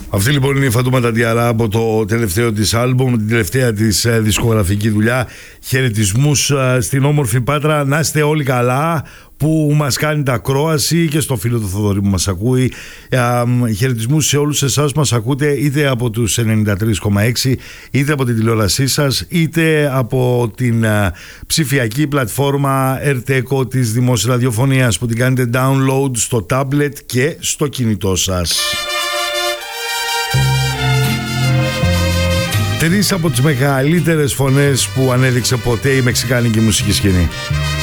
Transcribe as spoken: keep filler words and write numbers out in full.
Αυτή λοιπόν είναι η Φατούματα Διαρά από το τελευταίο της άλμπουμ, την τελευταία της ε, δισκογραφική δουλειά. Χαιρετισμούς ε, στην όμορφη Πάτρα, να είστε όλοι καλά, που μας κάνει τα ακρόαση, και στο φίλο του Θοδωρή που μας ακούει. Ε, ε, χαιρετισμούς σε όλους εσάς που μας ακούτε, είτε από τους ενενήντα τρία κόμμα έξι, είτε από την τηλεόρασή σας, είτε από την ε, ψηφιακή πλατφόρμα Ερτέκο της Δημόσιας Ραδιοφωνίας, που την κάνετε download στο tablet και στο κινητό σας. Τρεις από τις μεγαλύτερες φωνές που ανέδειξε ποτέ η μεξικάνικη μουσική σκηνή.